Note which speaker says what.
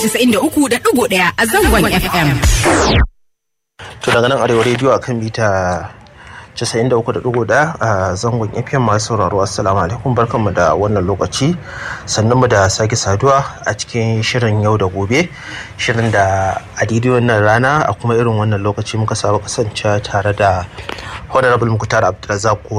Speaker 1: 93.1 a zangon FM.
Speaker 2: To daga nan Arewa Radio akan mita 93.1 a zangon FM masu sauraro, assalamu alaikum, barkanmu da wannan lokaci, sannunmu da sake saduwa a cikin shirin yau da gobe, shirin da a daidai wannan rana a kuma irin wannan lokaci muka saba kasance tare da Honorable Muktar Abdulrazak